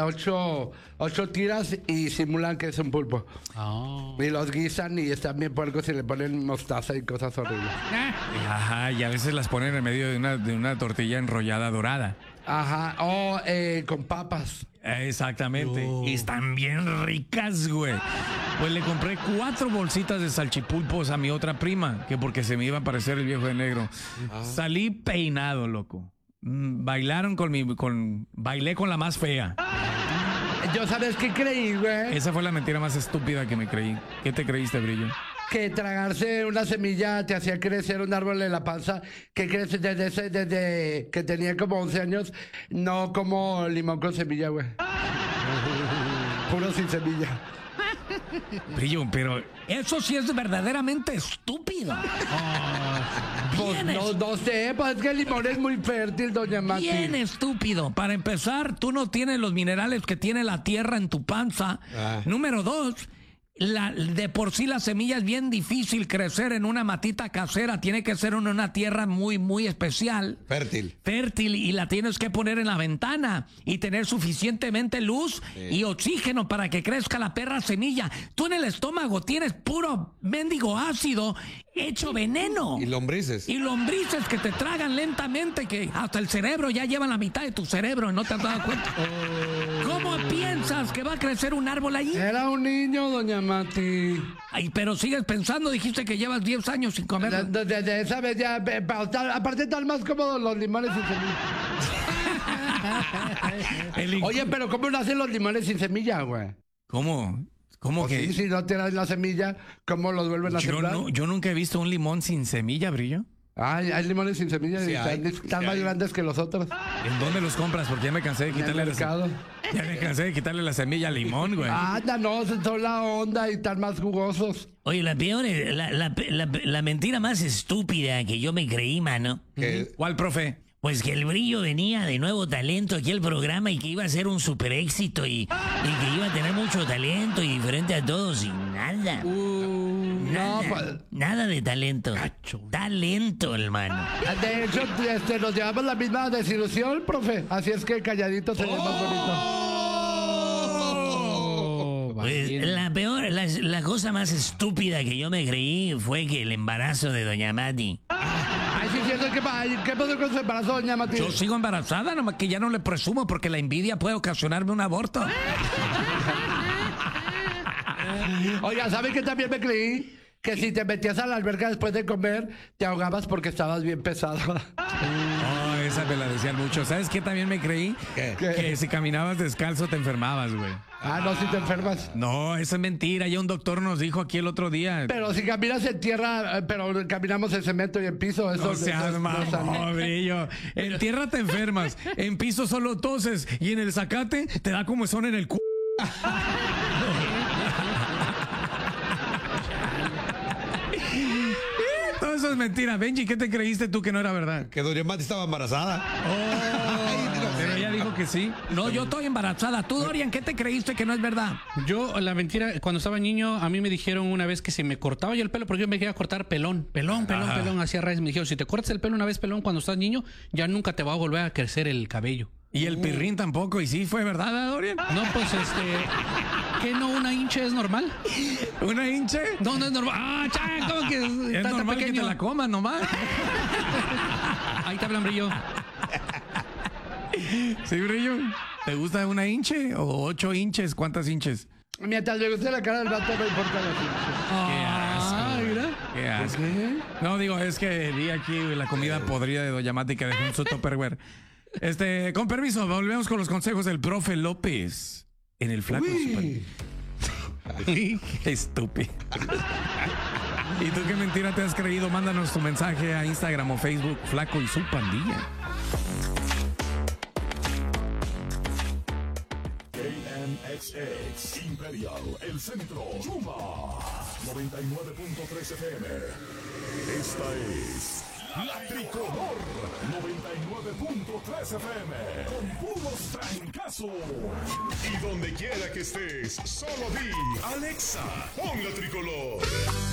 8 tiras y simulan que es un pulpo. Y los guisan y están bien puercos y le ponen mostaza y cosas horribles. Ajá, y a veces las ponen en medio de una tortilla enrollada dorada. Ajá, con papas. Exactamente. Y están bien ricas, güey. Pues le compré 4 bolsitas de salchipulpos a mi otra prima, que porque se me iba a parecer el viejo de negro. Salí peinado, loco. Bailaron bailé con la más fea. Yo, ¿sabes qué creí, güey? Esa fue la mentira más estúpida que me creí. ¿Qué te creíste, Brillo? Que tragarse una semilla te hacía crecer un árbol en la panza que crece desde que tenía como 11 años, no como limón con semilla, güey. Puro sin semilla. Brillo, pero eso sí es verdaderamente estúpido. Pues no sé, pues es que el limón es muy fértil, doña Mati. Bien estúpido. Para empezar, tú no tienes los minerales que tiene la tierra en tu panza. Número 2, de por sí la semilla es bien difícil crecer en una matita casera. Tiene que ser en una tierra muy, muy especial. Fértil, y la tienes que poner en la ventana y tener suficientemente luz y oxígeno para que crezca la perra semilla. Tú en el estómago tienes puro mendigo ácido hecho veneno. Y lombrices. Y lombrices que te tragan lentamente, que hasta el cerebro ya llevan la mitad de tu cerebro y no te has dado cuenta. ¿Cómo piensas que va a crecer un árbol allí? Era un niño, doña Mati. Ay, pero sigues pensando, dijiste que llevas 10 años sin comer. Desde esa vez ya, aparte están más cómodos los limones sin semilla. Oye, pero ¿cómo nacen los limones sin semilla, güey? ¿Cómo? ¿Cómo que? Sí, si no tienes la semilla, ¿cómo los vuelven a sembrar? Yo nunca he visto un limón sin semilla, Brillo. Hay limones sin semilla y están más grandes que los otros. ¿En dónde los compras? Porque ya me cansé de quitarle la semilla al limón, güey. No, son la onda y están más jugosos. Oye, la mentira más estúpida que yo me creí, mano. ¿Cuál, profe? Pues que el Brillo venía de nuevo talento aquí al programa y que iba a ser un super éxito y que iba a tener mucho talento y diferente a todos y nada. Nada de talento. Talento, hermano. De hecho, nos llevamos la misma desilusión, profe. Así es que calladito sería más bonito. Pues la cosa más estúpida que yo me creí fue que el embarazo de doña Mati. Sí, cierto. ¿Qué pasó con su embarazo, doña Mati? Yo sigo embarazada, nomás que ya no le presumo porque la envidia puede ocasionarme un aborto. Oiga, ¿sabe qué también me creí? Que si te metías a la alberca después de comer, te ahogabas porque estabas bien pesado. Esa me la decían mucho. ¿Sabes qué también me creí? Que si caminabas descalzo te enfermabas, güey. No, si te enfermas. No, eso es mentira. Ya un doctor nos dijo aquí el otro día. Pero si caminas en tierra, pero caminamos en cemento y en piso, eso... No seas mamón, Brillo. En tierra te enfermas, en piso solo toses y en el zacate te da comezón en el c***. Todo eso es mentira. Benji, ¿qué te creíste tú que no era verdad? Que doña Mati estaba embarazada. Pero ella dijo que sí. No, yo estoy embarazada. Tú, Dorian, ¿qué te creíste que no es verdad? Yo, la mentira, cuando estaba niño, a mí me dijeron una vez que si me cortaba yo el pelo, porque yo me quería cortar pelón, hacia raíz. Me dijeron, si te cortas el pelo una vez pelón cuando estás niño, ya nunca te va a volver a crecer el cabello. Y el pirrín tampoco, y sí fue verdad, Dorian. No, pues ¿qué no una hincha es normal? ¿Una hincha? No es normal. ¿Cómo que es normal pequeño? Que te la comas nomás. Ahí te hablan, Brillo. Sí, Brillo. ¿Te gusta una hinche o 8 hinches? ¿Cuántas hinches? Mientras le guste la cara del vato, no importa la hinches. Qué asco. Qué asco. ¿Qué? No, digo, es que vi aquí la comida podrida de doña Mati que dejó en su Tupperware. Con permiso, volvemos con los consejos del profe López en el Flaco y su pandilla. Qué estúpido. ¿Y tú qué mentira te has creído? Mándanos tu mensaje a Instagram o Facebook, Flaco y su pandilla. KMXX Imperial, El Centro, Yuma 99.3 FM. Esta es La Tricolor 99.3 FM con puros trancazos. Y donde quiera que estés, solo di Alexa, pon La Tricolor.